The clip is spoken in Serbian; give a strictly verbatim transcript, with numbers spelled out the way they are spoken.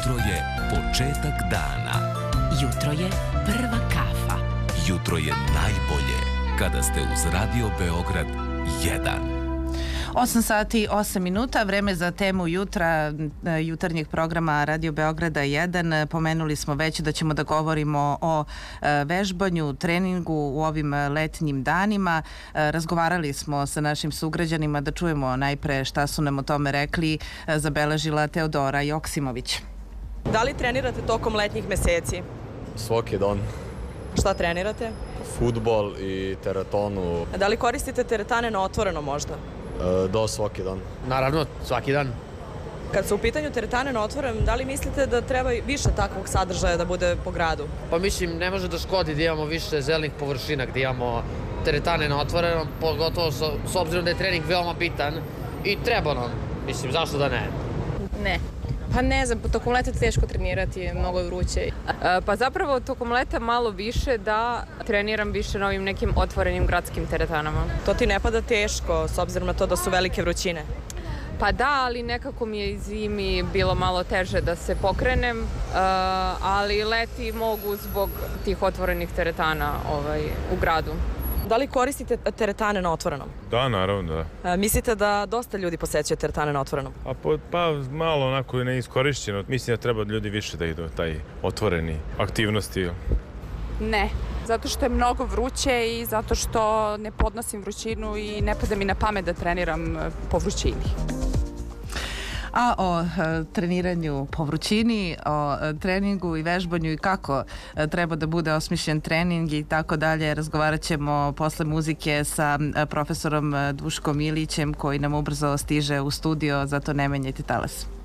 Jutro je početak dana. Jutro je prva kafa. Jutro je najbolje kada ste uz Radio Beograd jedan. osam sati, osam minuta, vreme za temu jutra, jutarnjeg programa Radio Beograda jedan. Pomenuli smo već da ćemo da govorimo o vežbanju, treningu u ovim letnjim danima. Razgovarali smo sa našim sugrađanima da čujemo najpre šta su nam o tome rekli. Zabeležila Teodora Joksimović. Da li trenirate tokom letnjih meseci? Svaki dan. Šta trenirate? Fudbal i teretanu. Da li koristite teretane na otvoreno možda? E, da, svaki dan. Naravno, svaki dan. Kad su u pitanju teretane na otvorenom, da li mislite da treba više takvog sadržaja da bude po gradu? Pa mislim, ne može da škodi da imamo više zelenih površina gdje imamo teretane na otvorenom, pogotovo s, s obzirom da je trening veoma bitan i treba nam. Mislim, zašto da ne? Ne. Pa ne znam, tokom leta je teško trenirati, mnogo je vruće. E, pa zapravo tokom leta malo više da treniram više na ovim nekim otvorenim gradskim teretanama. To ti ne pada teško s obzirom na to da su velike vrućine? Pa da, ali nekako mi je i zimi bilo malo teže da se pokrenem, uh, ali leti mogu zbog tih otvorenih teretana ovaj, u gradu. Da li koristite teretane na otvorenom? Da, naravno, da. E, mislite da dosta ljudi posećuje teretane na otvorenom? A po, pa malo onako neiskorišćeno. Mislim da treba ljudi više da idu taj otvoreni aktivnosti. Ne, zato što je mnogo vruće i zato što ne podnosim vrućinu i ne pada mi na pamet da treniram po vrućini. A o e, treniranju po vrućini, o e, treningu i vežbanju i kako e, treba da bude osmišljen trening i tako dalje, razgovarat ćemo posle muzike sa e, profesorom Duškom Ilićem koji nam ubrzo stiže u studio, zato ne menjajte talas.